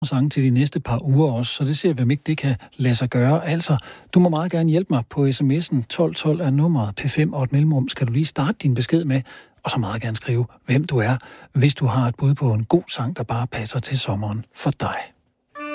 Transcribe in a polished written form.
sange til de næste par uger også, så det ser vi, om ikke det kan lade sig gøre. Altså, du må meget gerne hjælpe mig på sms'en 1212 er nummeret P5 og et mellemrum. Skal du lige starte din besked med, og så meget gerne skrive, hvem du er, hvis du har et bud på en god sang, der bare passer til sommeren for dig.